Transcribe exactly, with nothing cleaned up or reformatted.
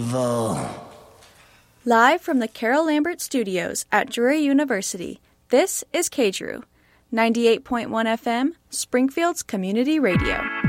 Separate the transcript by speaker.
Speaker 1: evil.
Speaker 2: Live from the Carol Lambert Studios at Drury University, this is K D R U, ninety-eight point one F M, Springfield's Community Radio.